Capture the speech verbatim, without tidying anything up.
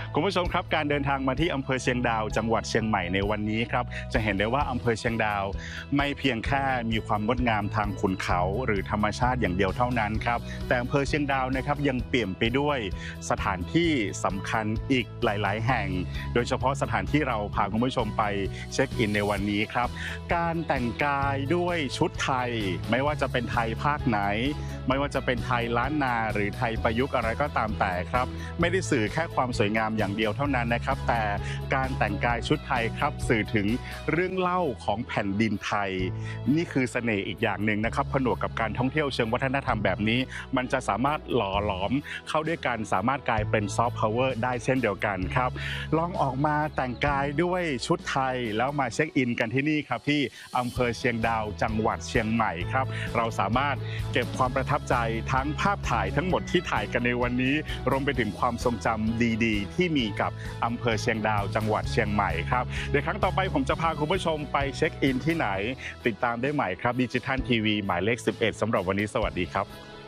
คุณผู้ชมครับการเดินทางมาที่อำเภอเชียงดาวจังหวัดเชียงใหม่ในวันนี้ครับจะเห็นได้ว่าอำเภอเชียงดาวไม่เพียงแค่มีความงดงามทางขุนเขาหรือธรรมชาติอย่างเดียวเท่านั้นครับแต่อำเภอเชียงดาวนะครับยังเปลี่ยนไปด้วยสถานที่สำคัญอีกหลายๆแห่งโดยเฉพาะสถานที่เราพาคุณผู้ชมไปเช็คอินในวันนี้ครับการแต่งกายด้วยชุดไทยไม่ว่าจะเป็นไทยภาคไหนไม่ว่าจะเป็นไทยล้านนาหรือไทยประยุกต์อะไรก็ตามแต่ครับไม่ได้สื่อแค่ความสวยงามอย่างเดียวเท่านั้นนะครับแต่การแต่งกายชุดไทยครับสื่อถึงเรื่องเล่าของแผ่นดินไทยนี่คือเสน่ห์อีกอย่างหนึ่งนะครับผนวกกับการท่องเที่ยวเชิงวัฒนธรรมแบบนี้มันจะสามารถหล่อหลอมเข้าด้วยกันสามารถกลายเป็นซอฟต์พาวเวอร์ได้เช่นเดียวกันครับลองออกมาแต่งกายด้วยชุดไทยแล้วมาเช็คอินกันที่นี่ครับที่อำเภอเชียงดาวจังหวัดเชียงใหม่ครับเราสามารถเก็บความประทับใจทั้งภาพถ่ายทั้งหมดที่ถ่ายกันในวันนี้รวมไปถึงความทรงจำดีๆที่มีกับอำเภอเชียงดาวจังหวัดเชียงใหม่ครับเดี๋ยวครั้งต่อไปผมจะพาคุณผู้ชมไปเช็คอินที่ไหนติดตามได้ใหม่ครับดิจิทัลทีวีหมายเลขสิบเอ็ดสำหรับวันนี้สวัสดีครับ